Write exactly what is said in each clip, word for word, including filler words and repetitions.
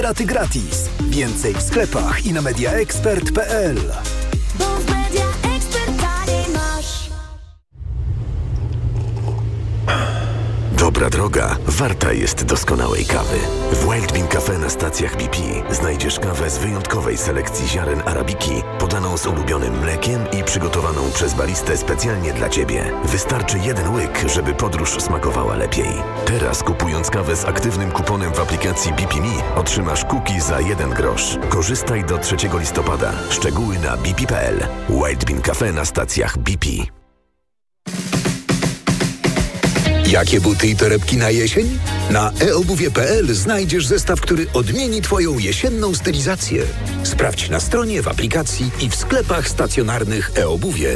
Raty gratis. Więcej w sklepach i na mediaexpert kropka p l. Bo w Media Expert taniej masz. Dobra droga warta jest doskonałej kawy. W Wild Bean Cafe na stacjach B P znajdziesz kawę z wyjątkowej selekcji ziaren arabiki, podaną z ulubionym mlekiem i przygotowaną przez baristę specjalnie dla Ciebie. Wystarczy jeden łyk, żeby podróż smakowała lepiej. Teraz kupując kawę z aktywnym kuponem w aplikacji B P Me otrzymasz cookie za jeden grosz. Korzystaj do trzeciego listopada. Szczegóły na b p kropka p l. Wild Bean Cafe na stacjach B P. Jakie buty i torebki na jesień? Na e obuwie kropka p l znajdziesz zestaw, który odmieni Twoją jesienną stylizację. Sprawdź na stronie, w aplikacji i w sklepach stacjonarnych e-obuwie.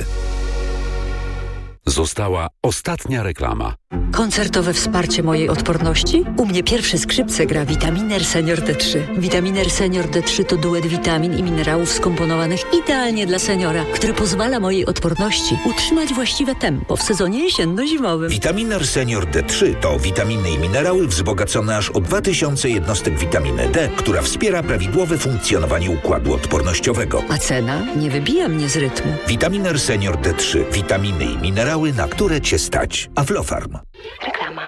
Została ostatnia reklama. Koncertowe wsparcie mojej odporności? U mnie pierwsze skrzypce gra Vitaminer Senior D trzy. Vitaminer Senior D trzy to duet witamin i minerałów skomponowanych idealnie dla seniora, który pozwala mojej odporności utrzymać właściwe tempo w sezonie jesienno-zimowym. Vitaminer Senior D trzy to witaminy i minerały wzbogacone aż o dwa tysiące jednostek witaminy D, która wspiera prawidłowe funkcjonowanie układu odpornościowego. A cena nie wybija mnie z rytmu. Vitaminer Senior D trzy. Witaminy i minerały, na które Cię stać. Aflofarm. Reklama.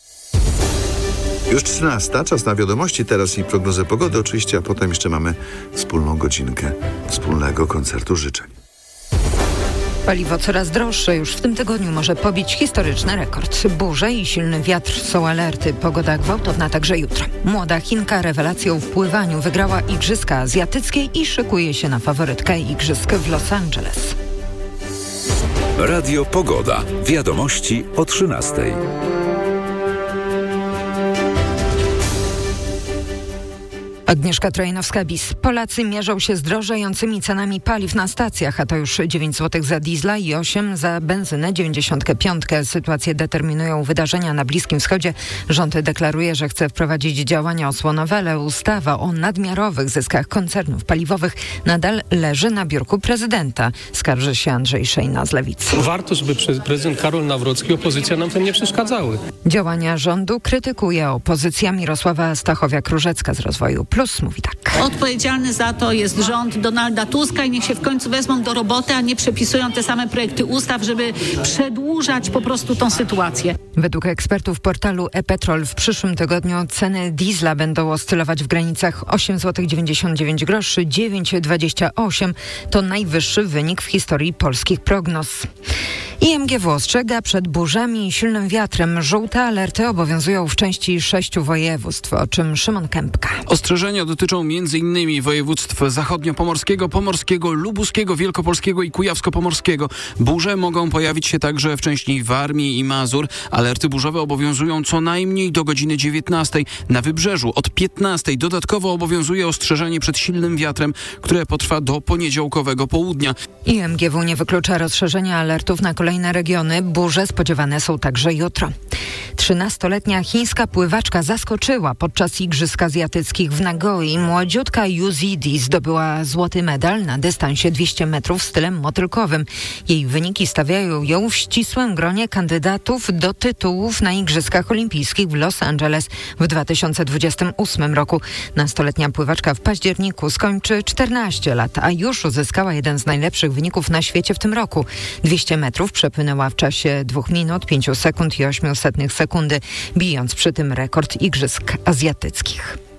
Już trzynasta, czas na wiadomości teraz i prognozę pogody oczywiście, a potem jeszcze mamy wspólną godzinkę wspólnego koncertu życzeń. Paliwo coraz droższe. Już w tym tygodniu może pobić historyczny rekord. Burze i silny wiatr są alerty. Pogoda gwałtowna także jutro. Młoda Chinka rewelacją w pływaniu wygrała Igrzyska Azjatyckie i szykuje się na faworytkę igrzysk w Los Angeles. Radio Pogoda. Wiadomości o trzynastej. Agnieszka Trojanowska-Bis. Polacy mierzą się z drożejącymi cenami paliw na stacjach, a to już dziewięć złotych za diesla i osiem za benzynę dziewięćdziesiąt pięć. Sytuację determinują wydarzenia na Bliskim Wschodzie. Rząd deklaruje, że chce wprowadzić działania osłonowe, ale ustawa o nadmiarowych zyskach koncernów paliwowych nadal leży na biurku prezydenta. Skarży się Andrzej Szejna z Lewicy. Warto, żeby prezydent Karol Nawrocki i opozycja nam tym nie przeszkadzały. Działania rządu krytykuje opozycja. Mirosława Stachowiak-Różecka z Rozwoju Plus mówi tak. Odpowiedzialny za to jest rząd Donalda Tuska i niech się w końcu wezmą do roboty, a nie przepisują te same projekty ustaw, żeby przedłużać po prostu tą sytuację. Według ekspertów portalu e-Petrol w przyszłym tygodniu ceny diesla będą oscylować w granicach osiem złotych dziewięćdziesiąt dziewięć groszy, dziewięć dwadzieścia osiem. To najwyższy wynik w historii polskich prognoz. I M G W ostrzega przed burzami i silnym wiatrem. Żółte alerty obowiązują w części sześciu województw, o czym Szymon Kępka. Ostrzeżenia dotyczą m.in. województw zachodnio-pomorskiego, pomorskiego, lubuskiego, wielkopolskiego i kujawsko-pomorskiego. Burze mogą pojawić się także w części Warmii i Mazur. Alerty burzowe obowiązują co najmniej do godziny dziewiętnastej. Na wybrzeżu od piętnastej dodatkowo obowiązuje ostrzeżenie przed silnym wiatrem, które potrwa do poniedziałkowego południa. I M G W nie wyklucza rozszerzenia alertów na kolejne regiony. Burze spodziewane są także jutro. trzynastoletnia chińska pływaczka zaskoczyła podczas Igrzysk Azjatyckich w Nagoi. Młodziutka Yuzidi zdobyła złoty medal na dystansie dwieście metrów stylem motylkowym. Jej wyniki stawiają ją w ścisłym gronie kandydatów do tytułów na Igrzyskach Olimpijskich w Los Angeles w dwa tysiące dwudziestym ósmym roku. Nastoletnia pływaczka w październiku skończy czternaście lat, a już uzyskała jeden z najlepszych wyników na świecie w tym roku. dwieście metrów przepłynęła w czasie dwóch minut, pięciu sekund i ośmiu setnych sekundy, bijąc przy tym rekord Igrzysk Azjatyckich.